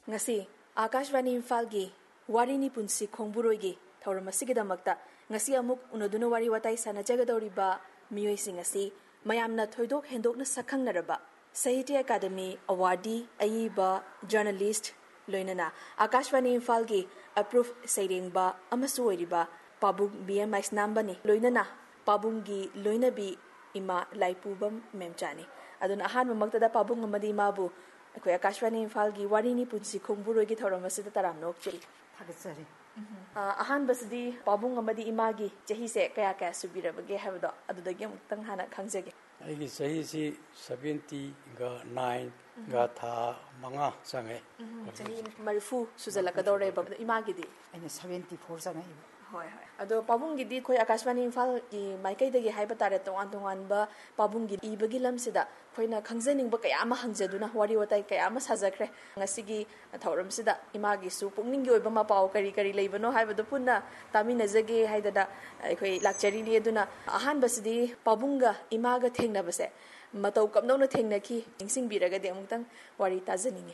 ngasi Akashvani Imphal-gi Warini Punsi Khongburoi-gi thauram asigidamakta ngasi amuk unaduna wari watai sanajagadoriba miyoising asi mayamna thoidok hendokna sakhangnaraba Sahitya Academy awardee ayiba journalist loinana Akashvani Imphal-gi approved sairengba amasu oiriba Pabung BMX nambani loinana Pabunggi loinabi ima laipubam memchani aduna ahanba maktada Pabung amadi mabu अखोई आकाशवाणी इम्फाल की वारीनी पुंसी खोंगबुरोई की थौरम असिदा तराम नोकची थागसरी Ahaan Basadi पाबुंग अमदी Imangi चही से कया कया सुबिरबगे हैबदो अदुदगी अमुक्तंग हाना खंगजेगे अगी चही सी 79 गा था मंगा संगे चही मरफू सुजलकदोरे बब इमागी दी अने 74 संगे होय होय अदो पाबुंगी दी खोई आकाशवाणी इम्फाल की माइकई दगी हाइबा तारे तोंगान तोंगान बा पाबुंगी इबगी लमसिदा खोइना खंगजनिंग बा कया अमा हंगजदुना वारी वताई कया अमा साजखरे ngasi thauram sida imagi su pungning gi oiba ma paw kari kari leibano haibadu punna taminajage haidada khoi lakchari ni aduna ahan basidi pabunga imaga thengna base matau kamnona thengna ki ningsing biraga de amuktang wari tajaningi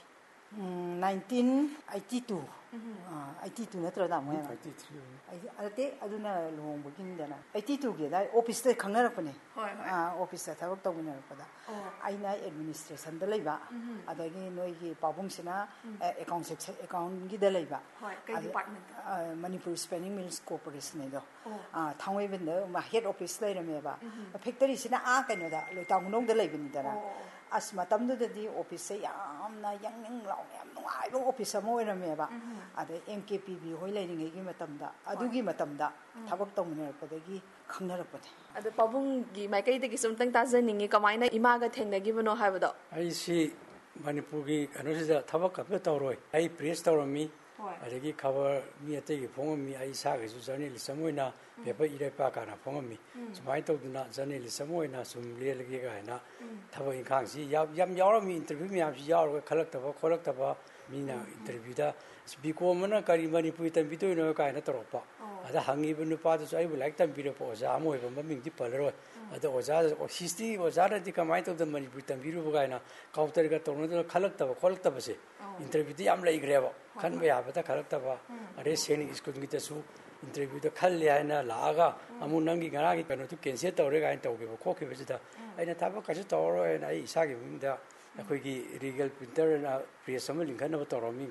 1982 82 natra da moy 83 ate aduna long bugin dana 82 ge da office te khangna rakpane office ta thawak tawina rakpada aina administration da leiba adagi noi gi pabung sina account section account gi da leiba kai department Manipur Spinning Mills Corporation ne do thangwei ben da ma head office lai rame ba factory sina a kaino da loitang nong da leibin dana asma tamdu da di office yamna yang law yam nuai bo office mo rame ba ade MKPB hoi leiringai gi matamda adugi matamda thabak tawmina rakpadagi khangna rakpade adu pabung gi maikai de gi sumtang tajaningi kamaina imaga thengnagi bano haibado ai si Manipur gi anusida thabak kapta tawroi ai press tawrami adagi cover mi ategi phongami ai sa ge su journalist samoina paper ire pa kana phongami sumai tawduna journalist samoina sum lelge ga na thabak inkhang si yam yawrami interview mi am si yawr khalak taba kholak taba mina interview da biko mana kari Manipur tan bido no ka na toropa ada hangi bu pa da ai bu like tan biro po ja mo ba ming di palro ada oja history oja da di kamai to da Manipur tan biro bu ga na counter ga torno da khalak taba kholak taba se interview di am lai greba khan ba ya ba ta khalak taba are seni school gi ta su interview da khal ya na la ga amu nang gi gara gi kano tu cancel tawre ga ta ge ko ke ba da ai na ta ba ka su tawro ai isa gi min da akhoi gi legal printer na press am link na ba tawro mi